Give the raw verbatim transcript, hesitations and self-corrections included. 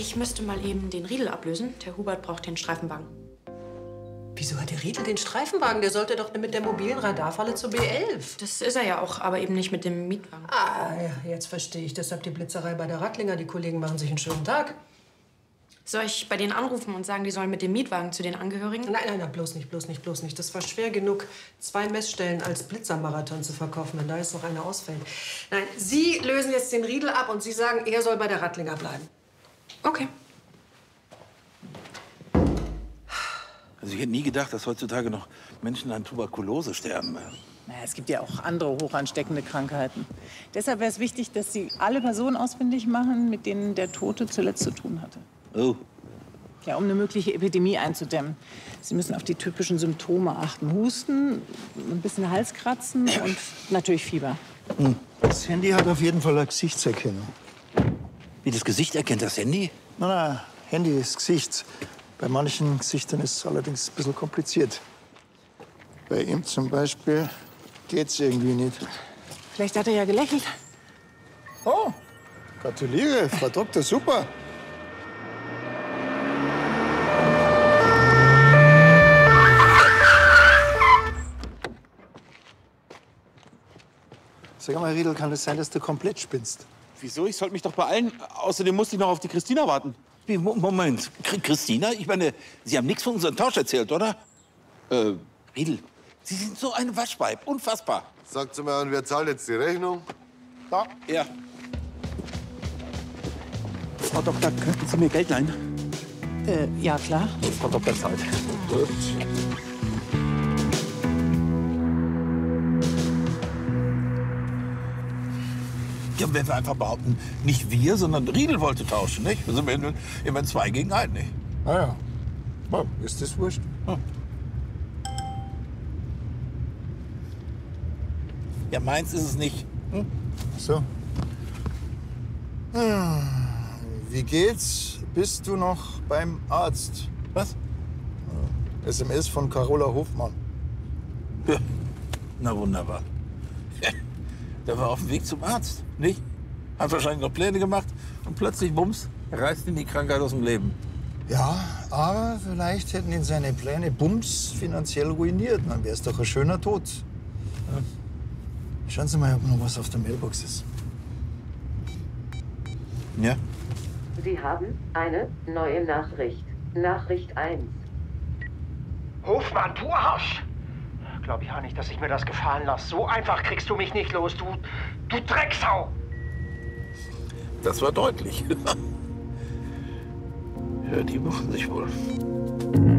Ich müsste mal eben den Riedel ablösen. Der Hubert braucht den Streifenwagen. Wieso hat der Riedel den Streifenwagen? Der sollte doch mit der mobilen Radarfalle zur B elf. Das ist er ja auch, aber eben nicht mit dem Mietwagen. Ah, ja, jetzt verstehe ich. Deshalb die Blitzerei bei der Rattlinger. Die Kollegen machen sich einen schönen Tag. Soll ich bei denen anrufen und sagen, die sollen mit dem Mietwagen zu den Angehörigen? Nein, nein, nein, bloß nicht, bloß nicht, bloß nicht. Das war schwer genug, zwei Messstellen als Blitzermarathon zu verkaufen, wenn da jetzt noch einer ausfällt. Nein, Sie lösen jetzt den Riedel ab und Sie sagen, er soll bei der Rattlinger bleiben. Okay. Also ich hätte nie gedacht, dass heutzutage noch Menschen an Tuberkulose sterben. Naja, es gibt ja auch andere hochansteckende Krankheiten. Deshalb wäre es wichtig, dass Sie alle Personen ausfindig machen, mit denen der Tote zuletzt zu tun hatte. Oh. Ja, um eine mögliche Epidemie einzudämmen. Sie müssen auf die typischen Symptome achten. Husten, ein bisschen Halskratzen und natürlich Fieber. Hm. Das Handy hat auf jeden Fall eine Gesichtserkennung. Wie, das Gesicht erkennt das Handy? Nein, nein, Handy ist Gesicht. Bei manchen Gesichtern ist es allerdings ein bisschen kompliziert. Bei ihm zum Beispiel geht's irgendwie nicht. Vielleicht hat er ja gelächelt. Oh, gratuliere, Frau Doktor, super. Sag mal, Riedel, kann es sein, dass du komplett spinnst? Wieso? Ich sollte mich doch beeilen. Außerdem musste ich noch auf die Christina warten. Wie, Mo- Moment. K Christina? Ich meine, Sie haben nichts von unserem Tausch erzählt, oder? Äh, Riedel, Sie sind so ein Waschweib. Unfassbar. Sagt mal, und wer zahlt jetzt die Rechnung? Da. Ja. Frau Doktor, könnten Sie mir Geld leihen? Äh, ja, klar. Frau Doktor zahlt. Gut. Ja, wenn wir einfach behaupten, nicht wir, sondern Riedel wollte tauschen, nicht? Wir sind immer, immer zwei gegen einen, nicht? Ah ja. Na, ist das wurscht? Hm. Ja, meins ist es nicht. Hm? So. Hm. Wie geht's? Bist du noch beim Arzt? Was? S M S von Carola Hofmann. Ja. Na wunderbar. Der war auf dem Weg zum Arzt, nicht? Hat wahrscheinlich noch Pläne gemacht und plötzlich, bums, reißt ihn die Krankheit aus dem Leben. Ja, aber vielleicht hätten ihn seine Pläne bums finanziell ruiniert. Dann wäre es doch ein schöner Tod. Ja. Schauen Sie mal, ob noch was auf der Mailbox ist. Ja? Sie haben eine neue Nachricht. Nachricht eins. Hofmann, du Arsch! Glaub ich auch nicht, dass ich mir das gefallen lasse. So einfach kriegst du mich nicht los, du, du Drecksau! Das war deutlich. Ja, die mochten sich wohl.